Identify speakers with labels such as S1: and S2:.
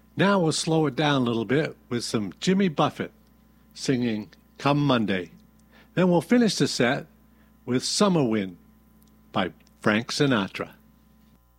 S1: Now we'll slow it down a little bit with some Jimmy Buffett singing Come Monday. Then we'll finish the set with Summer Wind by Frank Sinatra.